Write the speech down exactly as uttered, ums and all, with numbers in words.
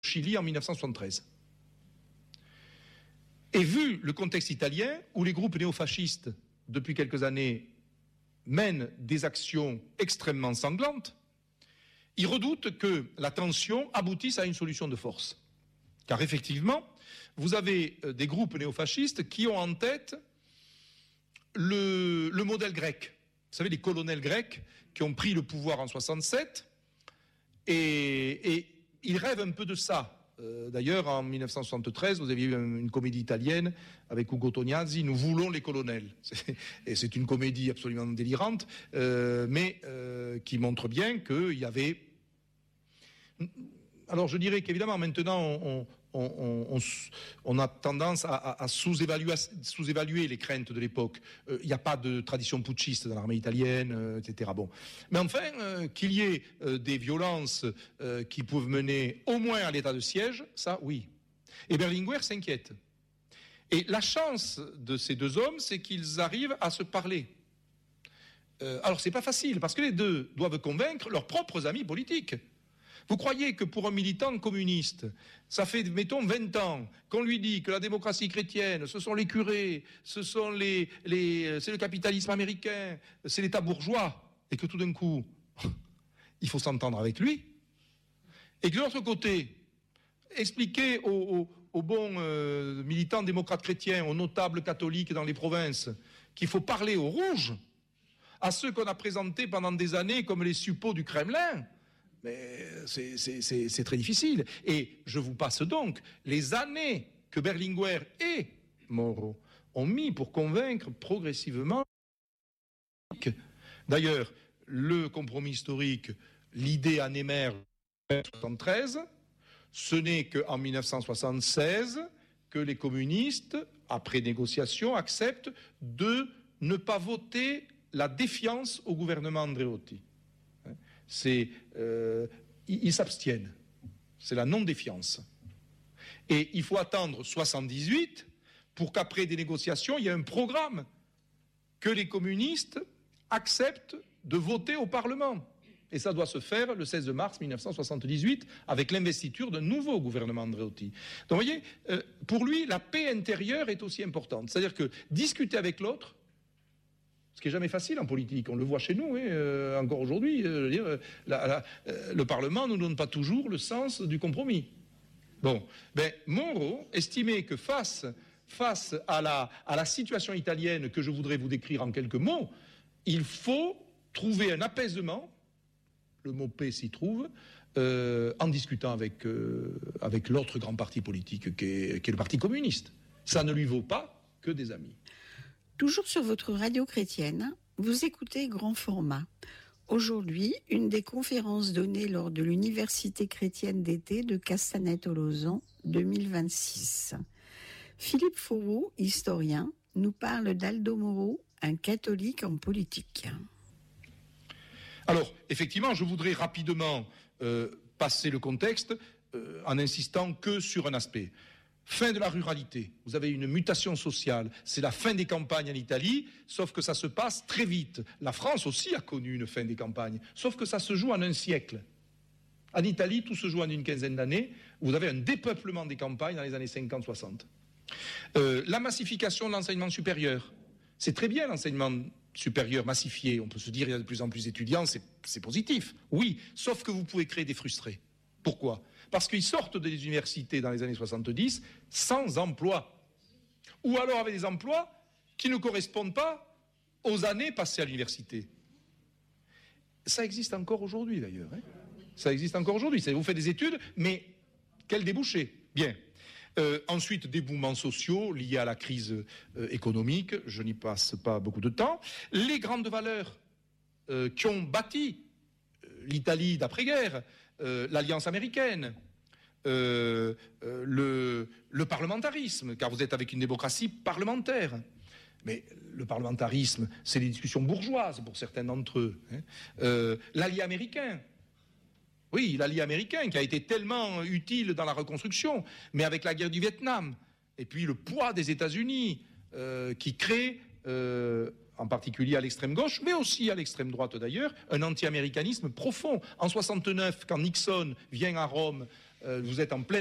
Chili en mille neuf cent soixante-treize. Et vu le contexte italien, où les groupes néofascistes, depuis quelques années, mènent des actions extrêmement sanglantes, ils redoutent que la tension aboutisse à une solution de force. Car effectivement, vous avez des groupes néofascistes qui ont en tête le, le modèle grec. Vous savez, les colonels grecs qui ont pris le pouvoir en soixante-sept, et, et ils rêvent un peu de ça. Euh, d'ailleurs, en mille neuf cent soixante-treize, vous aviez eu une comédie italienne avec Ugo Tognazzi, Nous voulons les colonels. C'est, et c'est une comédie absolument délirante, euh, mais euh, qui montre bien qu'il y avait... Alors je dirais qu'évidemment, maintenant, on, on, on, on, on a tendance à, à, à sous-évaluer, sous-évaluer les craintes de l'époque. Il euh, n'y a pas de tradition putschiste dans l'armée italienne, euh, et cetera. Bon. Mais enfin, euh, qu'il y ait euh, des violences euh, qui peuvent mener au moins à l'état de siège, ça, oui. Et Berlinguer s'inquiète. Et la chance de ces deux hommes, c'est qu'ils arrivent à se parler. Euh, alors, c'est pas facile, parce que les deux doivent convaincre leurs propres amis politiques. Vous croyez que pour un militant communiste, ça fait, mettons, vingt ans qu'on lui dit que la démocratie chrétienne, ce sont les curés, ce sont les, les, c'est le capitalisme américain, c'est l'État bourgeois, et que tout d'un coup, il faut s'entendre avec lui, et que de l'autre côté, expliquer aux, aux, aux bons euh, militants démocrates chrétiens, aux notables catholiques dans les provinces, qu'il faut parler aux rouges, à ceux qu'on a présentés pendant des années comme les suppôts du Kremlin, mais c'est, c'est, c'est, c'est très difficile. Et je vous passe donc les années que Berlinguer et Moro ont mis pour convaincre progressivement. D'ailleurs, le compromis historique, l'idée en émerge en mille neuf cent soixante-treize. Ce n'est qu'en mille neuf cent soixante-seize que les communistes, après négociation, acceptent de ne pas voter la défiance au gouvernement Andreotti. C'est, euh, ils s'abstiennent. C'est la non-défiance. Et il faut attendre soixante-dix-huit pour qu'après des négociations, il y ait un programme que les communistes acceptent de voter au Parlement. Et ça doit se faire le seize mars mille neuf cent soixante-dix-huit avec l'investiture d'un nouveau gouvernement Andreotti. Donc vous voyez, euh, pour lui, la paix intérieure est aussi importante. C'est-à-dire que discuter avec l'autre, ce qui n'est jamais facile en politique, on le voit chez nous, hein, euh, encore aujourd'hui, euh, dire, la, la, euh, le Parlement ne nous donne pas toujours le sens du compromis. Bon, ben, Moro estimait que face, face à, la, à la situation italienne que je voudrais vous décrire en quelques mots, il faut trouver un apaisement, le mot paix s'y trouve, euh, en discutant avec, euh, avec l'autre grand parti politique qui est, qui est le Parti communiste. Ça ne lui vaut pas que des amis. Toujours sur votre radio chrétienne, vous écoutez Grand Format. Aujourd'hui, une des conférences données lors de l'Université chrétienne d'été de Castanet-Tolosan deux mille vingt-six. Philippe Fourreau, historien, nous parle d'Aldo Moro, un catholique en politique. Alors, effectivement, je voudrais rapidement euh, passer le contexte euh, en insistant que sur un aspect. Fin de la ruralité, vous avez une mutation sociale, c'est la fin des campagnes en Italie, sauf que ça se passe très vite. La France aussi a connu une fin des campagnes, sauf que ça se joue en un siècle. En Italie, tout se joue en une quinzaine d'années, vous avez un dépeuplement des campagnes dans les années cinquante soixante. Euh, la massification de l'enseignement supérieur, c'est très bien l'enseignement supérieur massifié, on peut se dire il y a de plus en plus d'étudiants, c'est, c'est positif, oui, sauf que vous pouvez créer des frustrés. Pourquoi ? Parce qu'ils sortent des universités dans les années soixante-dix sans emploi. Ou alors avec des emplois qui ne correspondent pas aux années passées à l'université. Ça existe encore aujourd'hui d'ailleurs. Hein. Ça existe encore aujourd'hui. Vous faites des études, mais quel débouché ? Bien. Euh, ensuite, des mouvements sociaux liés à la crise euh, économique. Je n'y passe pas beaucoup de temps. Les grandes valeurs euh, qui ont bâti euh, l'Italie d'après-guerre, Euh, l'alliance américaine, euh, euh, le, le parlementarisme, car vous êtes avec une démocratie parlementaire. Mais le parlementarisme, c'est des discussions bourgeoises pour certains d'entre eux. Hein. Euh, l'allié américain, oui, l'allié américain qui a été tellement utile dans la reconstruction, mais avec la guerre du Vietnam, et puis le poids des États-Unis euh, qui crée... Euh, en particulier à l'extrême gauche, mais aussi à l'extrême droite d'ailleurs, un anti-américanisme profond. En soixante-neuf, quand Nixon vient à Rome euh, vous êtes en pleine